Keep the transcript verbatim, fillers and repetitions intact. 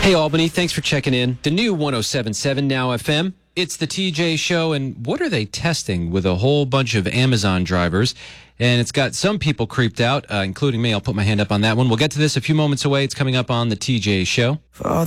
Hey, Albany, thanks for checking in. The new one oh seven point seven Now F M. It's the T J Show, and what are they testing with a whole bunch of Amazon drivers? And it's got some people creeped out, uh, including me. I'll put my hand up on that one. We'll get to this a few moments away. It's coming up on the T J Show. For all